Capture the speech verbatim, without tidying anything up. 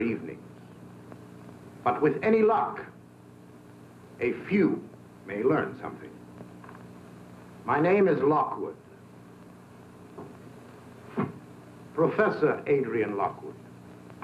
evenings. But with any luck, a few may learn something. My name is Lockwood. Professor Adrian Lockwood.